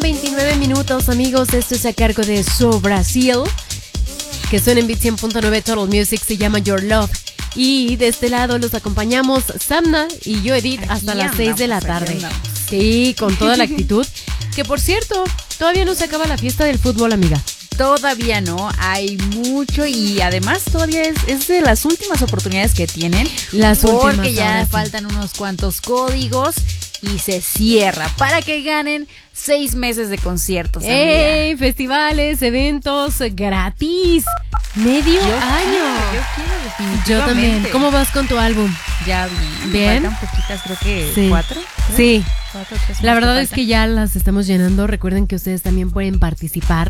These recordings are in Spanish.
29 amigos. Esto es a cargo de So Brasil, que suena en Beat 100.9 Total Music. Se llama Your Love. Y de este lado los acompañamos Samna y yo, Edith, hasta las 6 de la tarde. Sí, con toda la actitud. Que por cierto, todavía no se acaba la fiesta del fútbol, amiga. Todavía no, hay mucho y además todavía es de las últimas oportunidades que tienen. Porque ya faltan unos cuantos códigos y se cierra para que ganen 6 meses de conciertos. ¡Ey! Festivales, eventos gratis. Medio año. Yo quiero definitivamente. Yo también. ¿Cómo vas con tu álbum? Ya bien. Faltan poquitas, creo que sí. 4. Sí. 4 3. La verdad es que ya las estamos llenando. Recuerden que ustedes también pueden participar.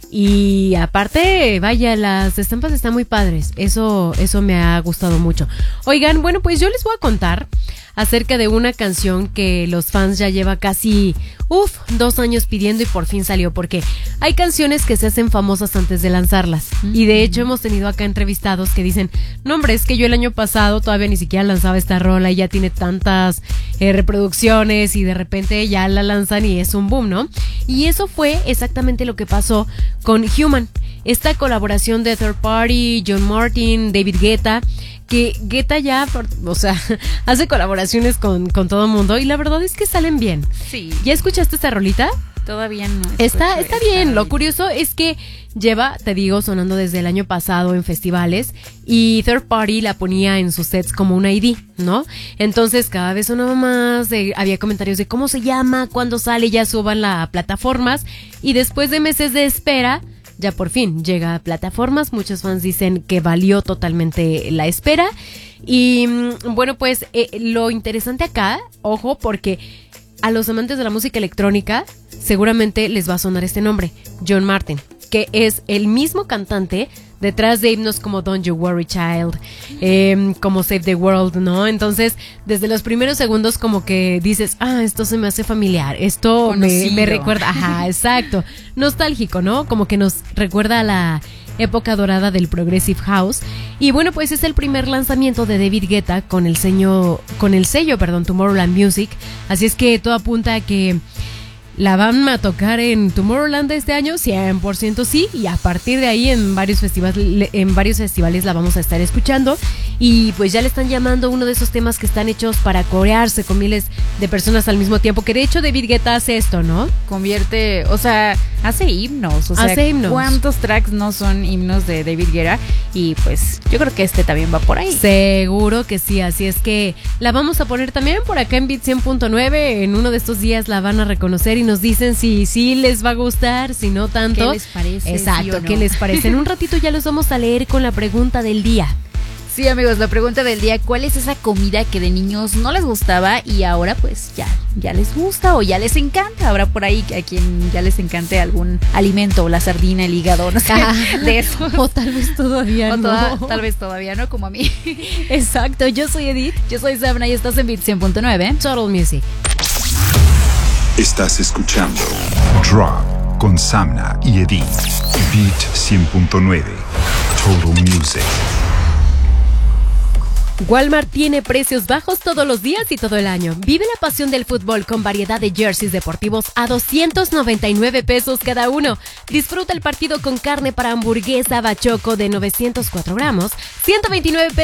Y aparte, vaya, las estampas están muy padres. Eso me ha gustado mucho. Oigan, bueno, pues yo les voy a contar acerca de una canción que los fans ya lleva casi 2 años pidiendo y por fin salió, porque hay canciones que se hacen famosas antes de lanzarlas. Y de hecho hemos tenido acá entrevistados que dicen, no hombre, es que yo el año pasado todavía ni siquiera lanzaba esta rola y ya tiene tantas reproducciones y de repente ya la lanzan y es un boom, ¿no? Y eso fue exactamente lo que pasó con Human, esta colaboración de Third Party, John Martin, David Guetta, que Guetta ya, o sea, hace colaboraciones con todo el mundo y la verdad es que salen bien. Sí. ¿Ya escuchaste esta rolita? Todavía no. Está bien. Lo curioso es que lleva, te digo, sonando desde el año pasado en festivales y Third Party la ponía en sus sets como una ID, ¿no? Entonces cada vez sonaba más, había comentarios de cómo se llama, cuándo sale, ya suban a plataformas y después de meses de espera, ya por fin llega a plataformas. Muchos fans dicen que valió totalmente la espera. Y bueno, pues lo interesante acá, ojo, porque a los amantes de la música electrónica seguramente les va a sonar este nombre, John Martin, que es el mismo cantante detrás de himnos como Don't You Worry Child, como Save the World, ¿no? Entonces, desde los primeros segundos como que dices, esto se me hace familiar, esto me recuerda, exacto, nostálgico, ¿no? Como que nos recuerda a la época dorada del Progressive House. Y bueno, pues es el primer lanzamiento de David Guetta con el sello, Tomorrowland Music, así es que todo apunta a que la van a tocar en Tomorrowland este año, 100% sí, y a partir de ahí en varios festivales la vamos a estar escuchando. Y pues ya le están llamando uno de esos temas que están hechos para corearse con miles de personas al mismo tiempo, que de hecho David Guetta hace esto, ¿no? Hace himnos, ¿cuántos tracks no son himnos de David Guetta? Y pues yo creo que este también va por ahí. Seguro que sí, así es que la vamos a poner también por acá en Beat 100.9, en uno de estos días la van a reconocer y nos dicen si sí les va a gustar, si no tanto. ¿Qué les parece? Exacto, ¿sí o no? ¿Qué les parece? En un ratito ya los vamos a leer con la pregunta del día. Sí, amigos, la pregunta del día, ¿cuál es esa comida que de niños no les gustaba y ahora pues ya les gusta o ya les encanta? Habrá por ahí a quien ya les encante algún alimento, la sardina, el hígado, no sé, de eso. O tal vez todavía no. Tal vez todavía no, como a mí. Exacto, yo soy Edith. Yo soy Sabna y estás en Beat 100.9 Total Music. Estás escuchando Drop con Samna y Edith. Beat 100.9 Total Music. Walmart tiene precios bajos todos los días y todo el año. Vive la pasión del fútbol con variedad de jerseys deportivos a 299 pesos cada uno. Disfruta el partido con carne para hamburguesa bachoco de 904 gramos, 129 pesos.